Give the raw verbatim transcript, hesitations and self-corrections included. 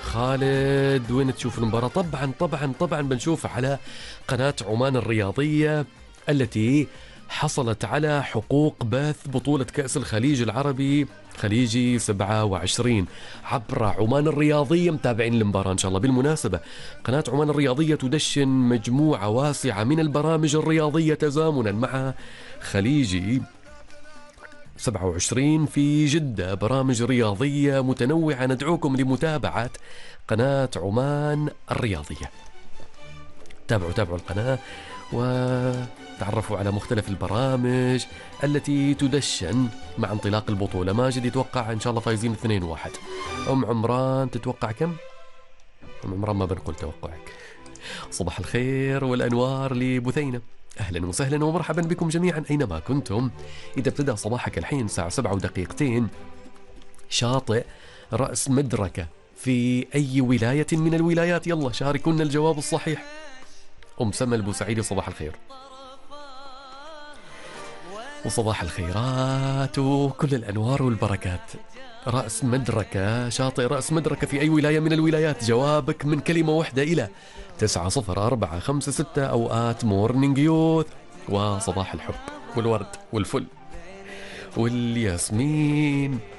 خالد، وين تشوف المباراة؟ طبعا طبعا طبعا بنشوفها على قناة عمان الرياضية التي حصلت على حقوق بث بطولة كأس الخليج العربي خليجي سبعة وعشرين عبر عمان الرياضية. متابعين المباراة إن شاء الله. بالمناسبة قناة عمان الرياضية تدشن مجموعة واسعة من البرامج الرياضية تزامنا مع خليجي سبعة وعشرين في جدة، برامج رياضية متنوعة. ندعوكم لمتابعة قناة عمان الرياضية. تابعوا تابعوا القناة وتعرفوا على مختلف البرامج التي تدشن مع انطلاق البطولة. ماجد يتوقع إن شاء الله فايزين اثنين واحد. أم عمران تتوقع كم؟ أم عمران ما بنقول توقعك. صباح الخير والأنوار لبثينة. أهلا وسهلا ومرحبا بكم جميعا أينما كنتم. إذا ابتدأ صباحك الحين الساعة سبعة ودقيقتين، شاطئ رأس مدركة في أي ولاية من الولايات؟ يلا شاركونا الجواب الصحيح. أم سما البوسعيدي صباح الخير وصباح الخيرات وكل الأنوار والبركات. رأس مدركة، شاطئ رأس مدركة في أي ولاية من الولايات؟ جوابك من كلمة واحدة إلى تسعة صفر أربعة خمسة ستة أو آت مورنينج يوث. وصباح الحب والورد والفل والياسمين